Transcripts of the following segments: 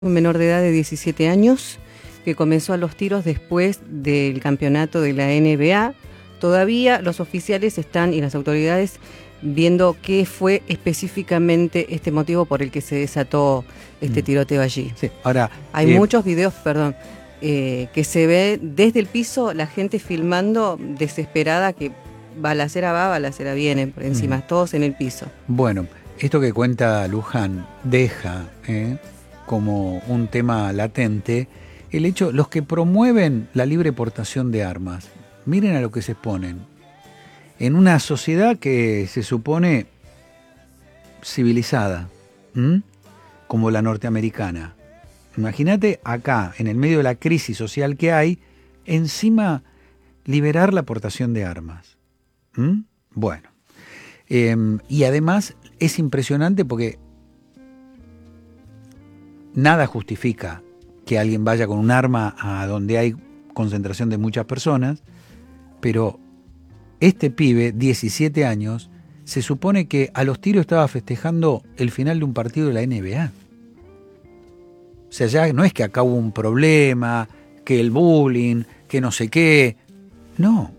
Un menor de edad de 17 años que comenzó a los tiros después del campeonato de la NBA. Todavía los oficiales están y las autoridades viendo qué fue específicamente este motivo por el que se desató este tiroteo allí. Sí. Ahora, hay muchos videos, que se ve desde el piso la gente filmando desesperada que balacera va, balacera viene por encima, todos en el piso. Bueno, esto que cuenta Luján deja como un tema latente el hecho, los que promueven la libre portación de armas, miren a lo que se exponen. En una sociedad que se supone civilizada, como la norteamericana. Imagínate acá, en el medio de la crisis social que hay, encima liberar la portación de armas. Bueno, y además es impresionante porque nada justifica que alguien vaya con un arma a donde hay concentración de muchas personas, pero este pibe, 17 años, se supone que a los tiros estaba festejando el final de un partido de la NBA. O sea, ya no es que acá hubo un problema, que el bullying, que no sé qué. No.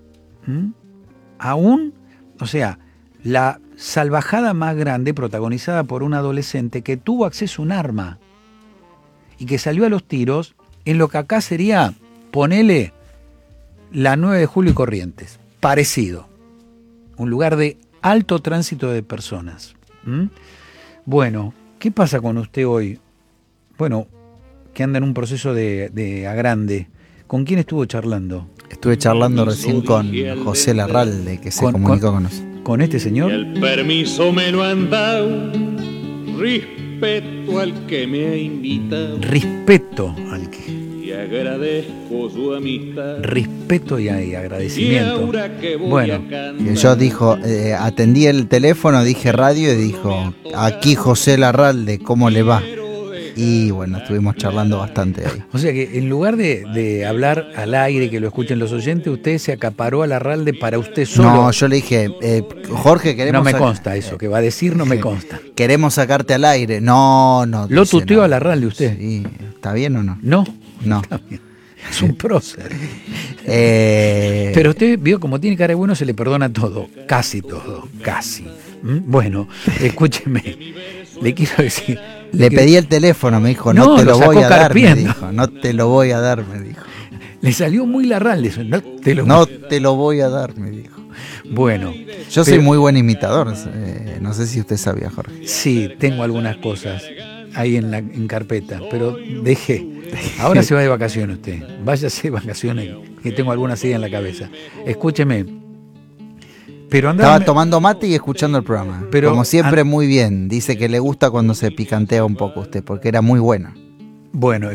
Aún, o sea, la salvajada más grande protagonizada por un adolescente que tuvo acceso a un arma y que salió a los tiros en lo que acá sería, ponele, la 9 de julio y Corrientes. Parecido. Un lugar de alto tránsito de personas. Bueno, ¿qué pasa con usted hoy? Bueno, que anda en un proceso de agrande. ¿Con quién estuvo charlando? Estuve charlando recién con José Larralde, que se comunicó con nosotros. ¿Con este señor? Y el permiso me lo han dado, respeto al que me ha invitado. Respeto al que... Y agradezco su amistad. Respeto y agradecimiento. Bueno, yo dijo, atendí el teléfono, dije radio y dijo, aquí José Larralde, ¿cómo le va? Y bueno, estuvimos charlando bastante ahí. O sea que en lugar de hablar al aire, que lo escuchen los oyentes, usted se acaparó a Larralde para usted solo. No, yo le dije, Jorge, queremos... No me consta eso, que va a decir no me consta. Queremos sacarte al aire. No. ¿Lo tuteó a Larralde usted? Sí, ¿está bien o no? No. Está bien. Es un prócer. Pero usted vio, como tiene cara de bueno, se le perdona todo. Casi todo. Casi. Bueno, escúcheme. Le quiero decir... Le pedí el teléfono, me dijo, no te lo voy a dar, me dijo. No te lo voy a dar, me dijo. Le salió muy Larralde eso. No te lo voy a dar, me dijo. Bueno. Yo soy muy buen imitador. No sé si usted sabía, Jorge. Sí, tengo algunas cosas ahí en carpeta, pero dejé. Ahora se va de vacaciones usted. Váyase de vacaciones, que tengo algunas ideas en la cabeza. Escúcheme. Pero estaba tomando mate y escuchando el programa. Pero como siempre, muy bien. Dice que le gusta cuando se picantea un poco usted, porque era muy bueno. Bueno,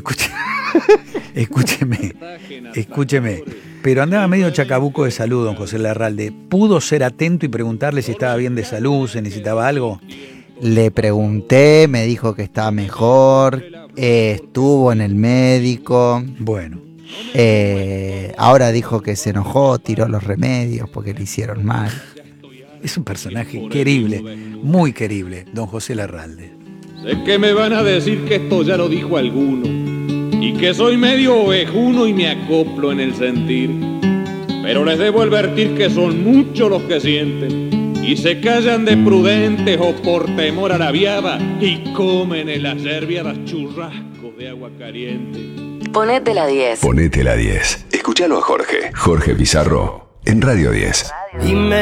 escúcheme. Pero andaba medio chacabuco de salud, don José Larralde. ¿Pudo ser atento y preguntarle si estaba bien de salud, se necesitaba algo? Le pregunté, me dijo que estaba mejor, estuvo en el médico. Bueno. Ahora dijo que se enojó, tiró los remedios porque le hicieron mal. Es un personaje querible, muy querible, don José Larralde. Sé que me van a decir que esto ya lo dijo alguno y que soy medio ovejuno y me acoplo en el sentir, pero les debo advertir que son muchos los que sienten y se callan de prudentes o por temor a la viada y comen en las herviadas churrascos de agua caliente. Ponete la 10. Ponete la 10. Escúchalo a Jorge Pizarro, en Radio 10.